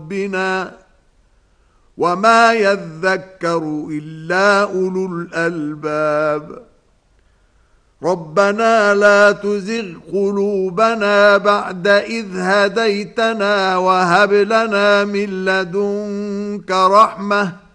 ربنا وما يذكر إلا أولو الألباب ربنا لا تزغ قلوبنا بعد إذ هديتنا وهب لنا من لدنك رحمة